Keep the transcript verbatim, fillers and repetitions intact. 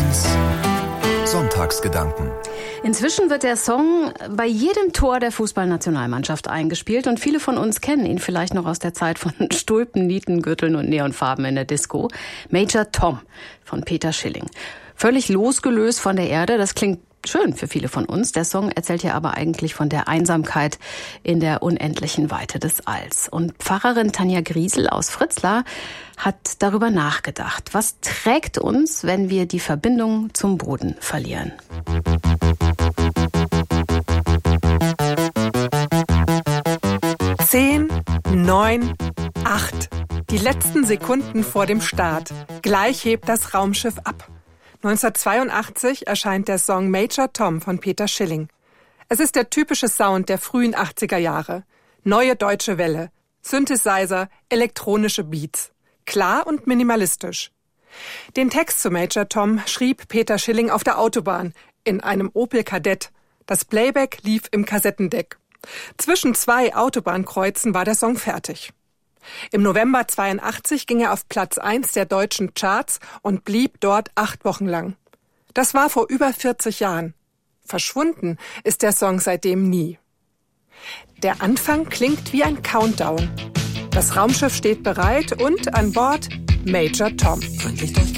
eins Sonntagsgedanken. Inzwischen wird der Song bei jedem Tor der Fußballnationalmannschaft eingespielt und viele von uns kennen ihn vielleicht noch aus der Zeit von Stulpen, Nietengürteln und Neonfarben in der Disco. Major Tom von Peter Schilling. Völlig losgelöst von der Erde, das klingt schön für viele von uns. Der Song erzählt ja aber eigentlich von der Einsamkeit in der unendlichen Weite des Alls. Und Pfarrerin Tanja Griesel aus Fritzlar hat darüber nachgedacht. Was trägt uns, wenn wir die Verbindung zum Boden verlieren? Zehn, neun, acht. Die letzten Sekunden vor dem Start. Gleich hebt das Raumschiff ab. neunzehnhundertzweiundachtzig erscheint der Song Major Tom von Peter Schilling. Es ist der typische Sound der frühen achtziger Jahre. Neue deutsche Welle, Synthesizer, elektronische Beats. Klar und minimalistisch. Den Text zu Major Tom schrieb Peter Schilling auf der Autobahn in einem Opel Kadett. Das Playback lief im Kassettendeck. Zwischen zwei Autobahnkreuzen war der Song fertig. Im November zweiundachtzig ging er auf Platz eins der deutschen Charts und blieb dort acht Wochen lang. Das war vor über vierzig Jahren. Verschwunden ist der Song seitdem nie. Der Anfang klingt wie ein Countdown. Das Raumschiff steht bereit und an Bord Major Tom. Freundlich durch